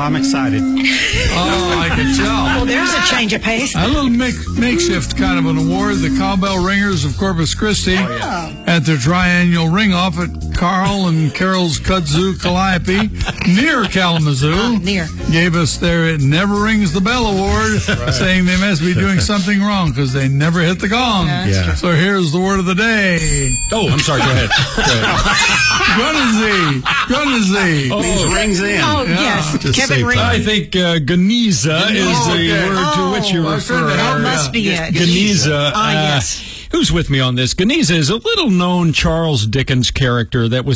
I'm excited. Oh, I can tell. Well, there's a change of pace. A little makeshift kind of an award, the Cowbell Ringers of Corpus Christi at their triannual ring-off at Carl and Carol's Kudzu Calliope near Kalamazoo. Near. Gave us their It Never Rings the Bell award, saying they must be doing something wrong because they never hit the gong. Yeah. So here's the word of the day. Oh, I'm sorry. Go ahead. Gunazi. Means rings in. Oh, yes. Just Kevin say Ring. I think Ganiza is the word to which you refer. That must be it. Ganiza. Yes. Who's with me on this? Ganiza is a little-known Charles Dickens character that was